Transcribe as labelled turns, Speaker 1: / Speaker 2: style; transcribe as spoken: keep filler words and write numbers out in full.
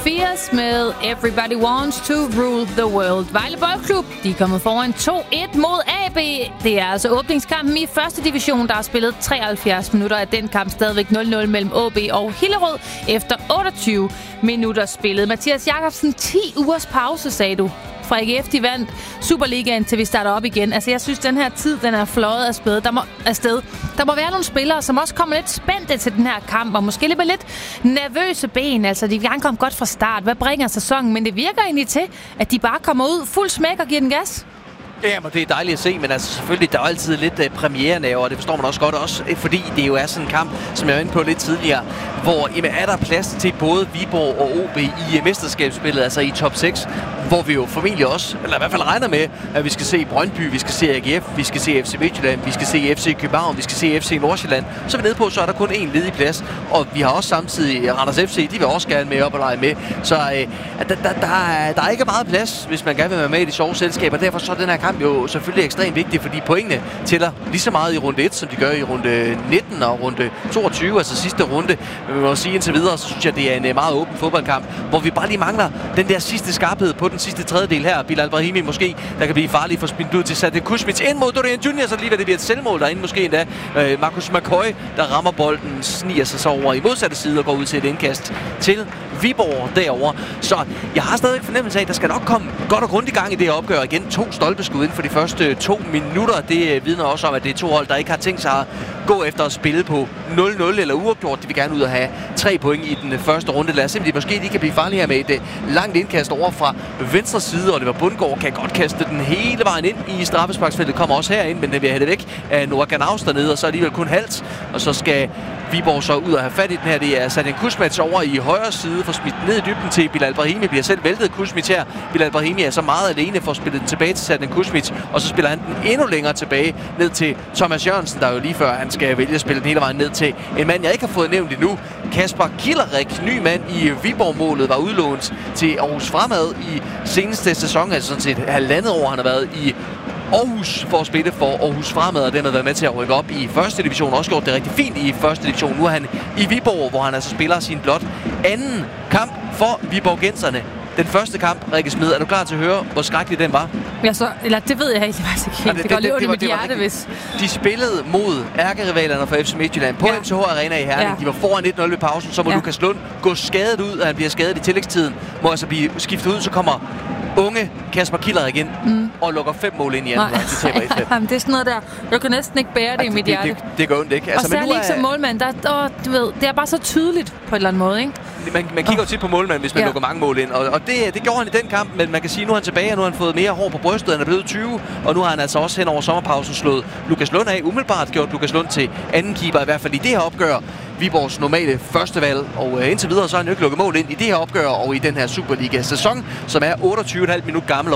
Speaker 1: Fierce med Everybody Wants to Rule the World. Vejle Boldklub, de er kommet foran to et mod A B. Det er altså åbningskampen i første division, der har spillet treoghalvfjerds minutter af den kamp. Stadigvæk nul nul mellem A B og Hillerød efter otteogtyve minutter spillet. Mathias Jakobsen, ti ugers pause, sagde du. Fra A G F, de vandt Superligaen, til vi starter op igen. Altså, jeg synes, den her tid, den er fløjet af sted. Der må, afsted. Der må være nogle spillere, som også kommer lidt spændte til den her kamp, og måske lidt med lidt nervøse ben. Altså, de vil gerne komme godt fra start. Hvad bringer sæsonen? Men det virker egentlig til, at de bare kommer ud fuld smæk og giver den gas.
Speaker 2: Ja, men det er dejligt at se, men altså selvfølgelig, der er altid lidt uh, premierenerver, og det forstår man også godt, også fordi det jo er sådan en kamp, som jeg var inde på lidt tidligere, hvor jamen, er der plads til både Viborg og O B i uh, mesterskabsspillet, altså i top seks, hvor vi jo formentlig også, eller i hvert fald regner med, at vi skal se Brøndby, vi skal se A G F, vi skal se F C Midtjylland, vi skal se F C København, vi skal se F C Nordsjælland. Så er vi nede på, så er der kun én ledig plads, og vi har også samtidig Randers F C, de vil også gerne med op og lege med. Så uh, der, der, der, er, der er ikke meget plads, hvis man gerne vil være med i de sjove selskaber. Derfor så er den her kamp jo selvfølgelig ekstremt vigtig, fordi pointene tæller lige så meget i runde et, som de gør i runde nitten og runde toogtyve, altså sidste runde. Men man må sige indtil videre, så synes jeg, det er en meget åben fodboldkamp, hvor vi bare lige mangler den der sidste skarphed på den sidste tredjedel her. Bilal Brahimi måske, der kan blive farlig for spillet ud til Sadek Kušmić ind mod Dorian Junior, så lige ved det bliver et selvmål derinde måske endda. Øh, Marcus McCoy, der rammer bolden, sniger sig så over i modsatte side og går ud til et indkast til Viborg derovre. Så jeg har stadig fornemmelse af, at der skal nok komme godt og grundigt i gang i det her opgør. Igen to stolpeskud inden for de første to minutter. Det vidner også om, at det er to hold, der ikke har tænkt sig at gå efter at spille på nul nul eller uafgjort. De vil gerne ud og have tre point i den første runde. Lad os se, om de måske de kan blive farlige her med et langt indkast over fra venstre side, og det var Bundgaard kan godt kaste den hele vejen ind i straffesparksfeltet. Kommer også herind, men den vil have det væk af Noah Ganaus dernede, og så alligevel kun halvt. Og så skal Viborg så ud og have fat i den her. Det er Sadek Kušmić over i højre side, for smidt ned i dybden til Bilal Brahimi. Bliver selv væltet Kušmić her. Bilal Brahimi er så meget alene for at spille den tilbage til Sadek Kušmić, og så spiller han den endnu længere tilbage ned til Thomas Jørgensen, der jo lige før han skal vælge at spille den hele vejen ned til en mand, jeg ikke har fået nævnt endnu. Kasper Kilerik, ny mand i Viborg-målet, var udlånt til Aarhus Fremad i seneste sæson, altså sådan set halvandet år, han har været i Aarhus for at spille for Aarhus Fremad, og den har været med til at rykke op i første division. Også gjort det rigtig fint i første division. Nu er han i Viborg, hvor han altså spiller sin blot anden kamp for Viborgenserne. Den første kamp, Rikke Smed, er du klar til at høre, hvor skrækkelig den var?
Speaker 1: Ja, så, eller det ved jeg egentlig faktisk ikke helt. Det, det, det, det går lige ondt i mit hjerte, hvis...
Speaker 2: De spillede mod ærkerivalerne fra F C Midtjylland på ja. M T H Arena i Herning. Ja. De var foran et nul ved pausen, så må ja. Lukas Lund gå skadet ud, og han bliver skadet i tillægstiden. Må altså blive skiftet ud, så kommer unge Kasper Kilerik ind mm. og lukker fem mål ind i anden.
Speaker 1: Jamen, det er sådan noget der. Jeg kan næsten ikke bære det Ej, i mit
Speaker 2: det,
Speaker 1: hjerte.
Speaker 2: Det, det, det gør ondt, ikke?
Speaker 1: Altså, og særlig ikke som målmand. Der, der, du ved, det er bare så tydeligt på en eller anden måde, ikke?
Speaker 2: Man, man kigger jo tit på målmanden, hvis man ja. lukker mange mål ind. Og, og det, det gjorde han i den kamp, men man kan sige, at nu er han tilbage, og nu har han fået mere hår på brystet. Han er blevet tyve, og nu har han altså også hen over sommerpausen slået Lukas Lund af. Umiddelbart gjort Lukas Lund til anden keeper, i hvert fald i det her opgør. Viborgs normale førstevalg, og øh, indtil videre så har han jo ikke lukket mål ind i det her opgør og i den her Superliga-sæson, som er otteogtyve komma fem minutter gammel.